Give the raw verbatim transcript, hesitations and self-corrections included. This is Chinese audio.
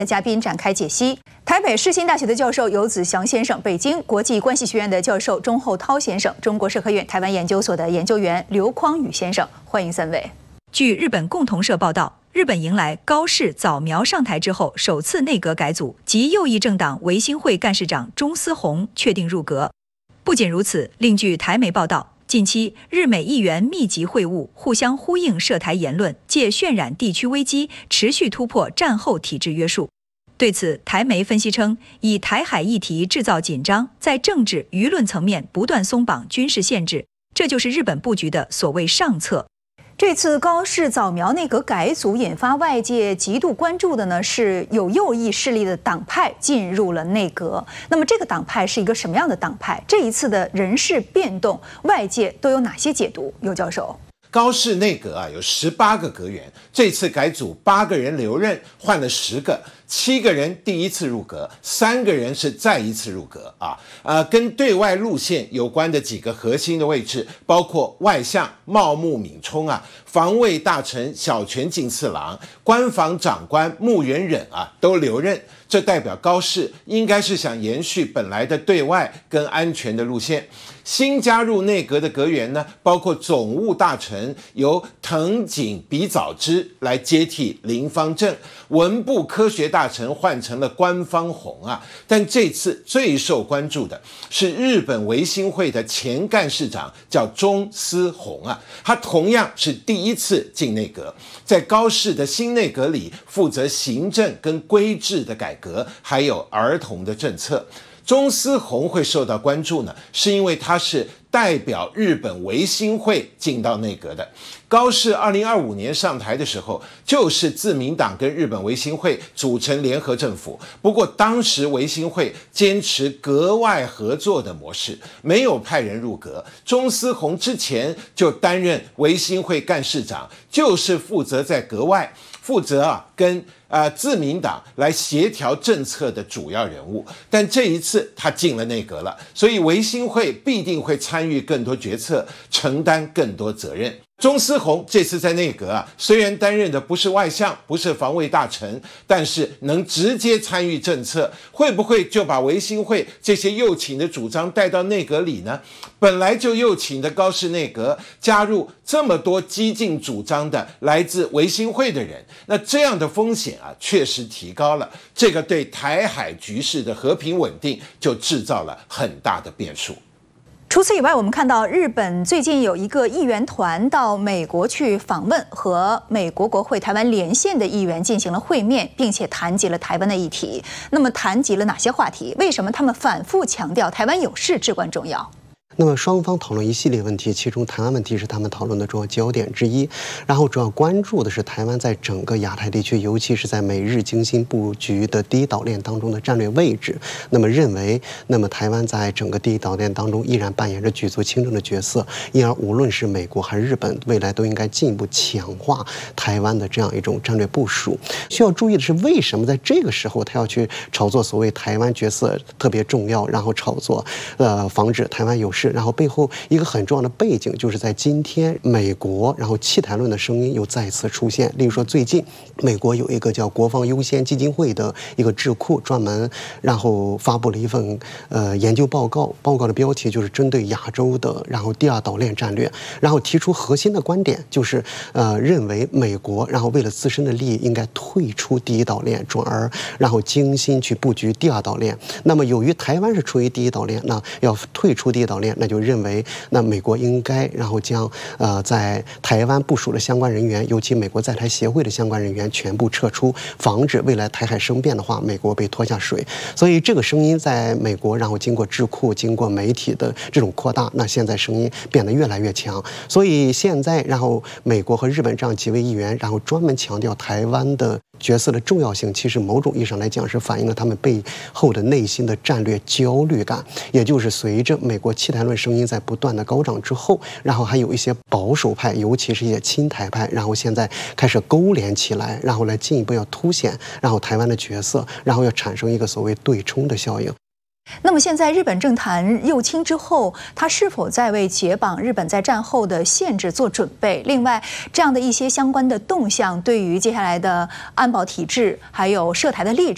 嘉宾展开解析。台北世新大学的教授游子祥先生，北京国际关系学院的教授钟厚涛先生，中国社科院台湾研究所的研究员刘匡宇先生，欢迎三位。据日本共同社报道，日本迎来高市早苗上台之后首次内阁改组，及右翼政党维新会干事长中司宏确定入阁。不仅如此，另据台媒报道，近期日美议员密集会晤，互相呼应涉台言论，借渲染地区危机，持续突破战后体制约束。对此，台媒分析称，以台海议题制造紧张，在政治舆论层面不断松绑军事限制，这就是日本布局的所谓上策。这次高市早苗内阁改组引发外界极度关注的呢，是有右翼势力的党派进入了内阁。那么这个党派是一个什么样的党派？这一次的人事变动，外界都有哪些解读？尤教授。 高市内阁啊有十八个阁员，这次改组八个人留任，换了十个，七个人第一次入阁，三个人是再一次入阁啊。呃，跟对外路线有关的几个核心的位置，包括外相茂木敏充啊，防卫大臣小泉进次郎，官房长官木原忍啊都留任。这代表高市应该是想延续本来的对外跟安全的路线。新加入内阁的阁员呢，包括总务大臣由藤井比早之来接替林芳正，文部科学大臣换成了官方弘啊。但这次最受关注的是日本维新会的前干事长，叫中司宏啊，他同样是第一次进内阁，在高市的新内阁里负责行政跟规制的改革，还有儿童的政策。中司宏会受到关注呢，是因为他是代表日本维新会进到内阁的。高市二零二五年上台的时候，就是自民党跟日本维新会组成联合政府。不过当时维新会坚持阁外合作的模式，没有派人入阁。中司宏之前就担任维新会干事长，就是负责在阁外负责啊跟呃自民党来协调政策的主要人物。但这一次他进了内阁了，所以维新会必定会参与更多决策，承担更多责任。中司宏这次在内阁啊，虽然担任的不是外相，不是防卫大臣，但是能直接参与政策，会不会就把维新会这些右倾的主张带到内阁里呢？本来就右倾的高市内阁加入这么多激进主张的来自维新会的人，那这样的风险啊，确实提高了。这个对台海局势的和平稳定就制造了很大的变数。 除此以外，我们看到日本最近有一个议员团到美国去访问，和美国国会台湾连线的议员进行了会面，并且谈及了台湾的议题。那么谈及了哪些话题？为什么他们反复强调台湾有事至关重要？ 那么双方讨论一系列问题，其中台湾问题是他们讨论的主要焦点之一。然后主要关注的是台湾在整个亚太地区，尤其是在美日精心布局的第一岛链当中的战略位置。那么认为，那么台湾在整个第一岛链当中依然扮演着举足轻重的角色，因而无论是美国还是日本，未来都应该进一步强化台湾的这样一种战略部署。需要注意的是，为什么在这个时候他要去炒作所谓台湾角色特别重要，然后炒作呃防止台湾有事？然后背后一个很重要的背景，就是在今天美国然后弃台论的声音又再次出现。例如说，最近美国有一个叫国防优先基金会的一个智库，专门然后发布了一份呃研究报告，报告的标题就是针对亚洲的然后第二岛链战略，然后提出核心的观点，就是呃认为美国然后为了自身的利益应该退出第一岛链，转而然后精心去布局第二岛链。那么由于台湾是处于第一岛链，那要退出第一岛链，那就认为，那美国应该然后将呃在台湾部署的相关人员，尤其美国在台协会的相关人员全部撤出，防止未来台海生变的话，美国被拖下水。所以这个声音在美国，然后经过智库、经过媒体的这种扩大，那现在声音变得越来越强。所以现在，然后美国和日本这样几位议员，然后专门强调台湾的角色的重要性，其实某种意义上来讲是反映了他们背后的内心的战略焦虑感。也就是随着美国弃台论声音在不断的高涨之后，然后还有一些保守派，尤其是一些亲台派，然后现在开始勾连起来，然后来进一步要凸显然后台湾的角色，然后要产生一个所谓对冲的效应。 那么现在日本政坛右倾之后，他是否在为解绑日本在战后的限制做准备？另外，这样的一些相关的动向，对于接下来的安保体制还有涉台的立场。